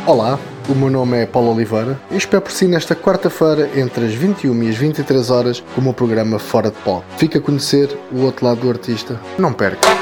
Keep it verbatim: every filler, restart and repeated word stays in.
Olá, o meu nome é Paulo Oliveira e espero por si nesta quarta-feira entre as vinte e uma e as vinte e três horas com o meu programa Fora de Pó. Fica a conhecer o outro lado do artista. Não perca!